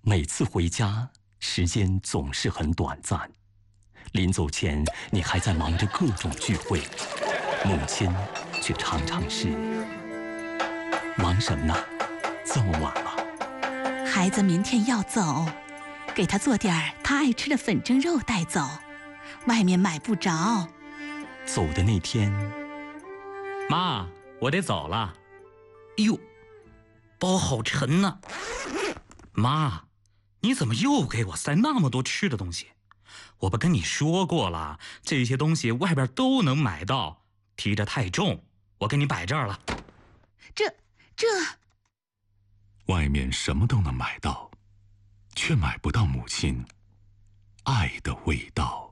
每次回家，时间总是很短暂。临走前，你还在忙着各种聚会，母亲却常常是忙什么呢？这么晚了。 孩子明天要走，给他做点他爱吃的粉蒸肉带走，外面买不着。 走的那天， 妈，我得走了。哟，包好沉呢。妈，你怎么又给我塞那么多吃的东西？我不跟你说过了，这些东西外边都能买到，提着太重，我给你摆这儿了。 这， 外面什么都能买到，却买不到母亲爱的味道。